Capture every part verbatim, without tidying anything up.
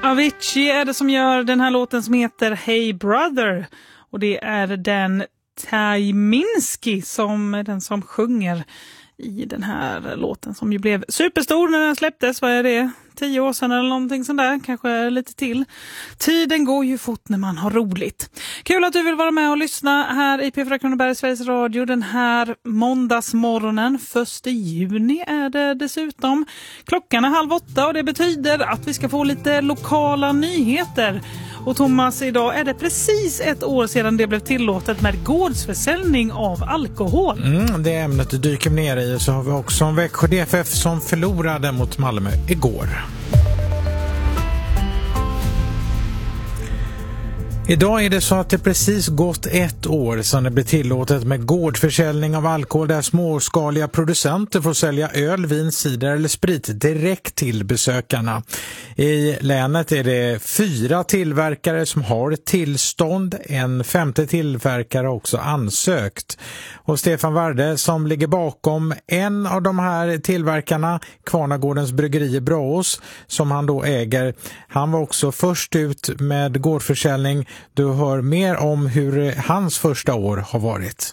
Avicii är det som gör den här låten som heter Hey Brother. Och det är den Tyminski som är den som sjunger i den här låten som ju blev superstor när den släpptes. Vad är det? Tio år sedan eller någonting sånt där. Kanske lite till. Tiden går ju fort när man har roligt. Kul att du vill vara med och lyssna här i P fyra Kronoberg Sveriges Radio den här måndagsmorgonen. Första juni är det dessutom. Klockan är halv åtta och det betyder att vi ska få lite lokala nyheter. Och Thomas, idag är det precis ett år sedan det blev tillåtet med gårdsförsäljning av alkohol. Mm, det ämnet dyker ner i. Så har vi också en Växjö D F F som förlorade mot Malmö igår. Idag är det så att det precis gått ett år sedan det blev tillåtet med gårdsförsäljning av alkohol där småskaliga producenter får sälja öl, vin, cider eller sprit direkt till besökarna. I länet är det fyra tillverkare som har ett tillstånd, en femte tillverkare också ansökt. Och Stefan Varde som ligger bakom en av de här tillverkarna, Kvarnagårdens bryggeri i Bråås, som han då äger, han var också först ut med gårdsförsäljning. Du hör mer om hur hans första år har varit.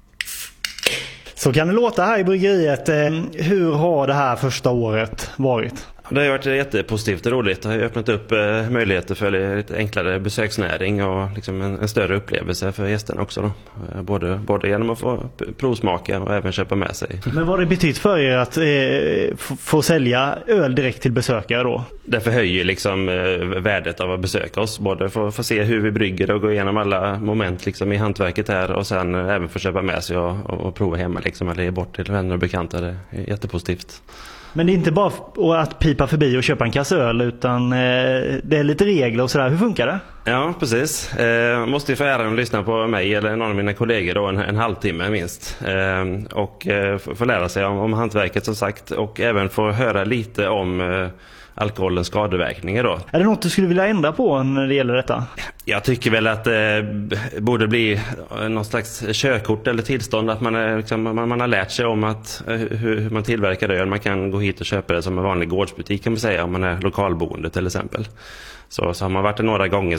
Så kan det låta här i bryggeriet. Hur har det här första året varit? Det har varit jättepositivt och roligt. Det har öppnat upp möjligheter för lite enklare besöksnäring och liksom en, en större upplevelse för gästerna också då. Både, både genom att få provsmaka och även köpa med sig. Men vad har det betytt för er att eh, få, få sälja öl direkt till besökare då? Det förhöjer liksom eh, värdet av att besöka oss. Både för att få se hur vi brygger och gå igenom alla moment liksom i hantverket här. Och sen eh, även få köpa med sig och, och, och prova hemma liksom, eller ge bort till vänner och bekanta. Det är jättepositivt. Men det är inte bara att pipa förbi och köpa en kasse öl, utan eh, det är lite regler och sådär. Hur funkar det? Ja, precis. Eh, måste ju få äran att lyssna på mig eller någon av mina kollegor då en, en halvtimme minst. Eh, och eh, få lära sig om, om hantverket som sagt. Och även få höra lite om eh, alkoholens skadeverkningar då. Är det något du skulle vilja ändra på när det gäller detta? Jag tycker väl att det eh, borde bli någon slags körkort eller tillstånd att man, är, liksom, man, man har lärt sig om att, eh, hur, hur man tillverkar öl. Man kan gå hit och köpa det som en vanlig gårdsbutik kan man säga om man är lokalboende till exempel. Så, så har man varit det några gånger